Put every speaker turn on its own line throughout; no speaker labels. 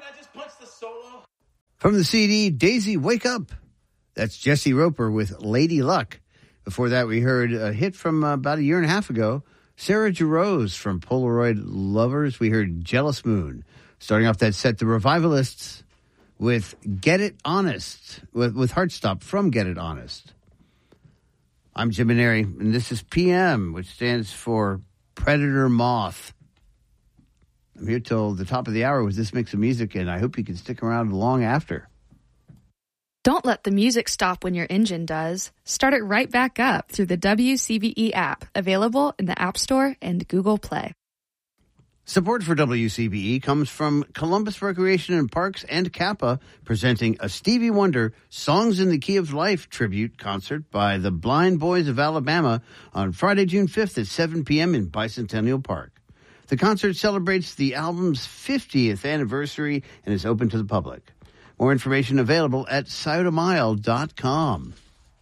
I just punch the solo?
From the CD, Daisy, Wake Up. That's Jesse Roper with Lady Luck. Before that, we heard a hit from about a year and a half ago, Sarah Jarosz from Polaroid Lovers. We heard Jealous Moon. Starting off that set, the Revivalists with Get It Honest, with Heartstop from Get It Honest. I'm Jim Maneri, and this is PM, which stands for Predator Moth. I'm here till the top of the hour with this mix of music, and I hope you can stick around long after.
Don't let the music stop when your engine does. Start it right back up through the WCBE app, available in the App Store and Google Play.
Support for WCBE comes from Columbus Recreation and Parks and Kappa, presenting a Stevie Wonder Songs in the Key of Life tribute concert by the Blind Boys of Alabama on Friday, June 5th at 7 p.m. in Bicentennial Park. The concert celebrates the album's 50th anniversary and is open to the public. More information available at SideO'Mile.com.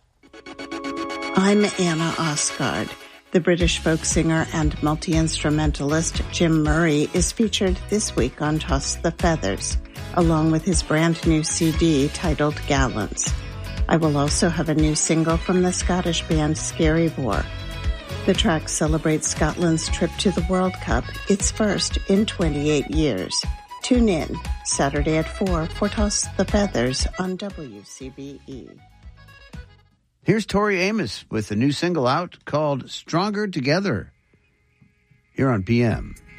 I'm Anna Osgard. The British folk singer and multi-instrumentalist Jim Murray is featured this week on Toss the Feathers, along with his brand new CD titled Gallants. I will also have a new single from the Scottish band Scarivore. The track celebrates Scotland's trip to the World Cup, its first in 28 years. Tune in Saturday at 4 for Toss the Feathers on WCBE.
Here's Tori Amos with a new single out called Stronger Together here on PM.